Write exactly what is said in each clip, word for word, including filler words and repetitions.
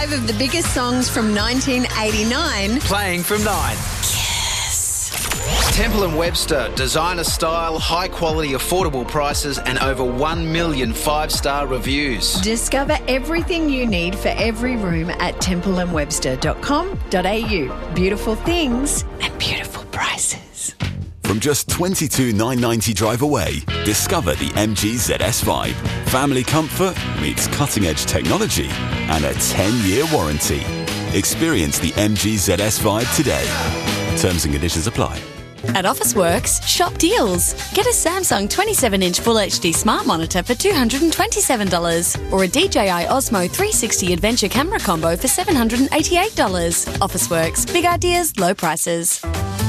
Five of the biggest songs from nineteen eighty-nine. Playing from nine. Temple and Webster, designer style, high quality, affordable prices and over one million five-star reviews. Discover everything you need for every room at temple and webster dot com dot a u. Beautiful things and beautiful prices. From just twenty-two thousand nine hundred ninety drive away, discover the M G Z S Vibe. Family comfort meets cutting-edge technology and a ten-year warranty. Experience the M G Z S Vibe today. Terms and conditions apply. At Officeworks, shop deals. Get a Samsung twenty-seven inch Full H D smart monitor for two hundred twenty-seven dollars or a D J I Osmo three sixty Adventure camera combo for seven hundred eighty-eight dollars. Officeworks. Big ideas, low prices.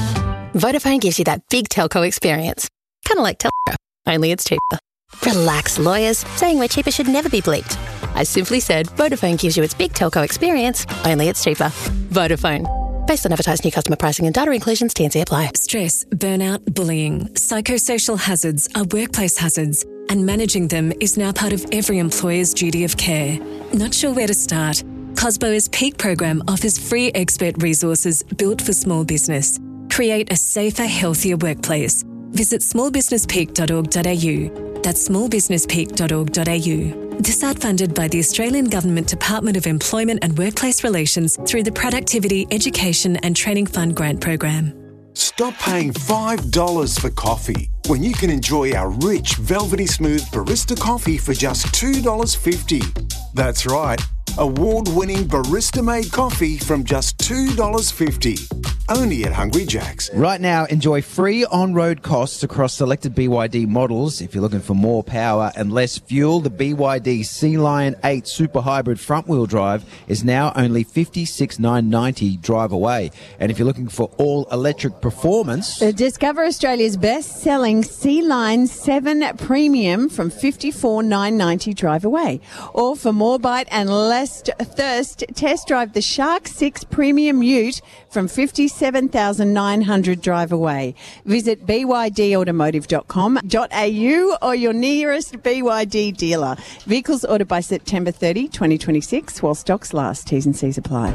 Vodafone gives you that big telco experience. Kind of like Telco, only it's cheaper. Relax, lawyers. Saying we're cheaper should never be bleeped. I simply said Vodafone gives you its big telco experience, only it's cheaper. Vodafone. Based on advertised new customer pricing and data inclusions, T and C apply. Stress, burnout, bullying, psychosocial hazards are workplace hazards, and managing them is now part of every employer's duty of care. Not sure where to start? COSBO's Peak program offers free expert resources built for small business. Create a safer, healthier workplace. Visit small business peak dot org dot a u. That's small business peak dot org dot a u. This ad funded by the Australian Government Department of Employment and Workplace Relations through the Productivity, Education and Training Fund grant program. Stop paying five dollars for coffee when you can enjoy our rich, velvety smooth barista coffee for just two dollars fifty. That's right, award-winning barista-made coffee from just two dollars fifty. Only at Hungry Jack's. Right now, enjoy free on-road costs across selected B Y D models. If you're looking for more power and less fuel, the B Y D Sea Lion eight Super Hybrid front-wheel drive is now only fifty-six thousand nine hundred ninety drive away. And if you're looking for all-electric performance... Uh, discover Australia's best-selling Sea Lion seven Premium from fifty-four thousand nine hundred ninety drive away. Or for more bite and less thirst, test drive the Shark six Premium Ute from fifty-seven thousand nine hundred drive away. Visit b y d automotive dot com dot a u or your nearest B Y D dealer. Vehicles ordered by September thirtieth, twenty twenty-six, while stocks last. T's and C's apply.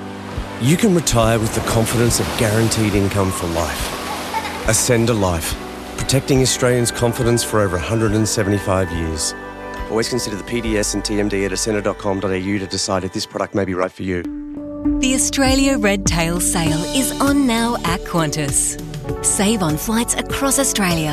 You can retire with the confidence of guaranteed income for life. Ascend a Life, protecting Australians' confidence for over one hundred seventy-five years. Always consider the P D S and T M D at ascender dot com dot a u to decide if this product may be right for you. The Australia Red Tail Sale is on now at Qantas. Save on flights across Australia.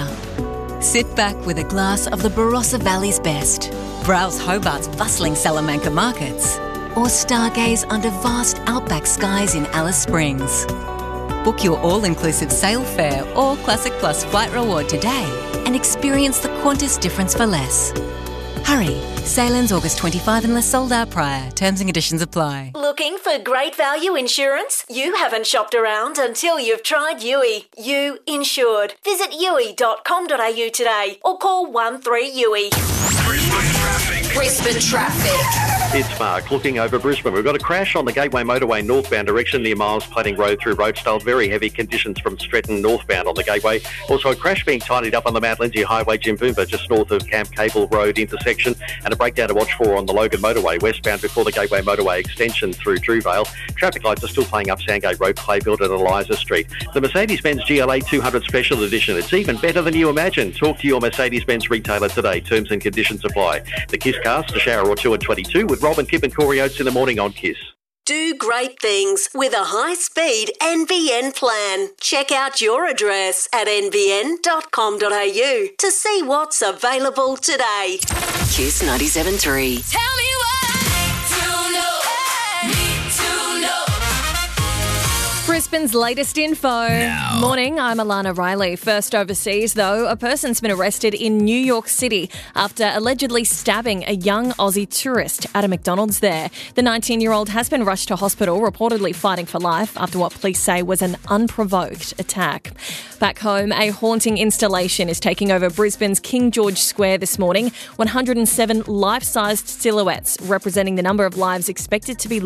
Sit back with a glass of the Barossa Valley's best. Browse Hobart's bustling Salamanca markets. Or stargaze under vast outback skies in Alice Springs. Book your all-inclusive sail fare or Classic Plus flight reward today and experience the Qantas difference for less. Hurry, sail ends August twenty-fifth unless sold out prior. Terms and conditions apply. Looking for great value insurance? You haven't shopped around until you've tried U I. You insured. Visit u i dot com dot a u today or call one three U I. Brisbane traffic. Brisbane traffic. It's Mark looking over Brisbane. We've got a crash on the Gateway Motorway northbound direction near Miles Plating Road through Rochedale. Very heavy conditions from Stretton northbound on the Gateway. Also a crash being tidied up on the Mount Lindsay Highway, Jimboomba, just north of Camp Cable Road intersection, and a breakdown to watch for on the Logan Motorway westbound before the Gateway Motorway extension through Drewvale. Traffic lights are still playing up Sandgate Road, Clayfield and Eliza Street. The Mercedes-Benz G L A two hundred Special Edition. It's even better than you imagine. Talk to your Mercedes-Benz retailer today. Terms and conditions apply. The Kiss Cast, a shower or two at twenty-two with Rob and Kip and Corey Oates in the morning on Kiss. Do great things with a high-speed N B N plan. Check out your address at n b n dot com dot a u to see what's available today. Kiss ninety-seven point three. Tell me what to know. Need to know. Brisbane's latest info. Now. Morning, I'm Alana Riley. First overseas, though, a person's been arrested in New York City after allegedly stabbing a young Aussie tourist at a McDonald's there. The nineteen-year-old has been rushed to hospital, reportedly fighting for life after what police say was an unprovoked attack. Back home, a haunting installation is taking over Brisbane's King George Square this morning. one hundred seven life-sized silhouettes representing the number of lives expected to be